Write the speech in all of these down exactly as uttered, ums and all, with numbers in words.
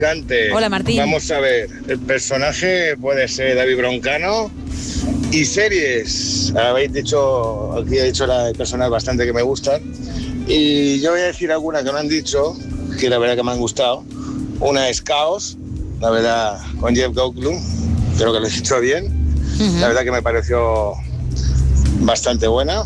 Hola, Martín. Vamos a ver, el personaje puede ser David Broncano y series. Habéis dicho, aquí he dicho la personas bastante que me gustan y yo voy a decir algunas que no han dicho, que la verdad que me han gustado. Una es Caos, la verdad, con Jeff Goldblum, creo que lo he dicho bien. Uh-huh. La verdad que me pareció bastante buena.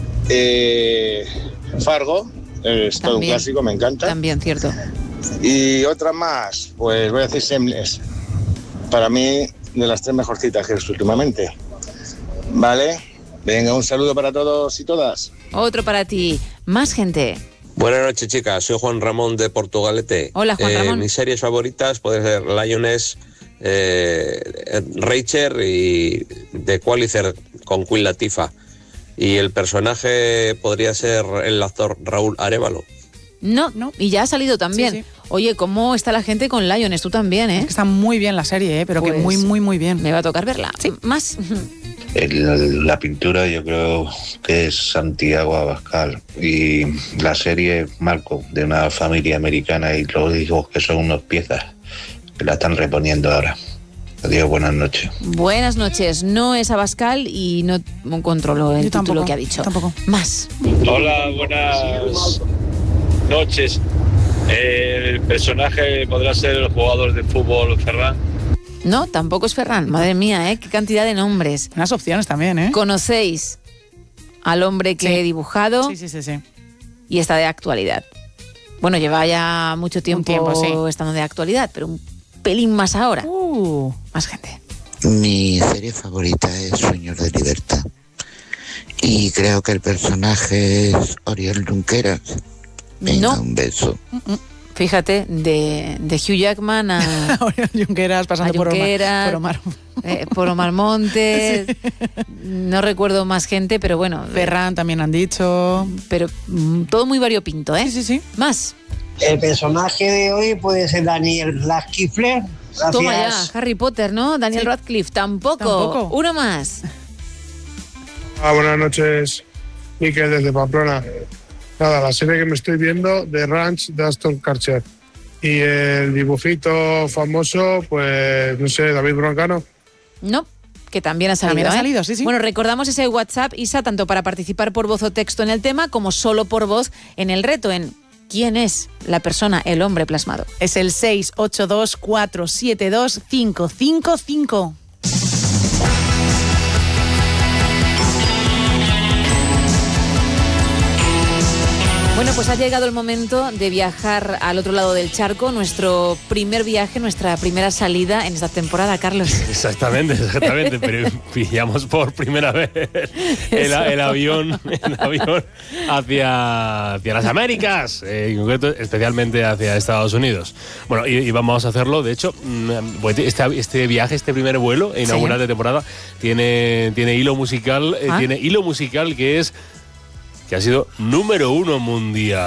Eh, Fargo, es todo un clásico, me encanta. También, cierto. Y otra más, pues voy a decir Shameless. Para mí, de las tres mejorcitas que he visto últimamente. Vale, venga, un saludo para todos y todas. Otro para ti, más gente. Buenas noches, chicas, soy Juan Ramón de Portugalete. Hola, Juan eh, Ramón. Mis series favoritas pueden ser Lioness, eh, Rachel y The Qualifier con Queen Latifah. Y el personaje podría ser el actor Raúl Arévalo. No, no, y ya ha salido también. Sí, sí. Oye, ¿cómo está la gente con Lioness? Tú también, ¿eh? Es que está muy bien la serie, ¿eh? Pero pues que muy, muy, muy bien. Me va a tocar verla. Sí. Más. El, la pintura yo creo que es Santiago Abascal y la serie Marco, de una familia americana y los hijos que son unos piezas que la están reponiendo ahora. Adiós, buenas noches. Buenas noches. No es Abascal y no controlo el yo título tampoco, que ha dicho. Tampoco. Más. Hola, buenas noches. Eh, el personaje podrá ser el jugador de fútbol Ferran. No, tampoco es Ferran. Madre mía, ¿eh? Qué cantidad de nombres. Unas opciones también, ¿eh? ¿Conocéis al hombre que sí. he dibujado? Sí, sí, sí, sí. Y está de actualidad. Bueno, lleva ya mucho tiempo, tiempo sí. estando de actualidad, pero un pelín más ahora. Uh. Más gente. Mi serie favorita es Sueños de Libertad. Y creo que el personaje es Oriol Junqueras. Venga, no. un beso. Mm-mm. Fíjate, de, de Hugh Jackman a... Oriol Junqueras, pasando a Junqueras, por Omar. Por Omar. Eh, por Omar Montes. Sí. No recuerdo más gente, pero bueno. Ferran también han dicho. Pero mm, todo muy variopinto, ¿eh? Sí, sí, sí. Más. El personaje de hoy puede ser Daniel Radcliffe. Gracias. Toma ya, Harry Potter, ¿no? Daniel sí. Radcliffe, tampoco. Tampoco. Uno más. Ah, buenas noches, Miquel, desde Pamplona. Nada, la serie que me estoy viendo, The Ranch de Aston Kutcher. Y el dibujito famoso, pues, no sé, David Broncano. No, que también ha salido. También ha ¿eh? salido, sí, sí. Bueno, recordamos ese WhatsApp, Isa, tanto para participar por voz o texto en el tema, como solo por voz en el reto, en ¿quién es la persona, el hombre plasmado? Es el seis ocho dos cuatro siete dos cinco cinco cinco. Bueno, pues ha llegado el momento de viajar al otro lado del charco, nuestro primer viaje, nuestra primera salida en esta temporada, Carlos. Exactamente, exactamente, pero pillamos por primera vez el, el avión, el avión hacia, hacia las Américas, eh, en concreto, especialmente hacia Estados Unidos. Bueno, y, y vamos a hacerlo, de hecho, este, este viaje, este primer vuelo inaugural sí. de temporada, tiene, tiene hilo musical, eh, ¿Ah? tiene hilo musical que es... que ha sido número uno mundial.